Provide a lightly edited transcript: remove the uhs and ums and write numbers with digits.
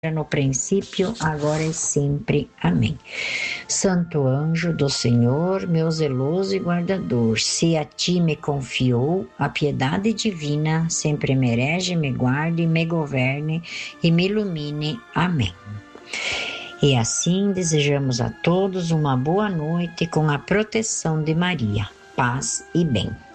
no princípio, agora e sempre. Amém. Santo anjo do Senhor, meu zeloso e guardador, se a ti me confiou a piedade divina, sempre me rege, me guarde, me governe e me ilumine. Amém. E assim desejamos a todos uma boa noite com a proteção de Maria. Paz e bem.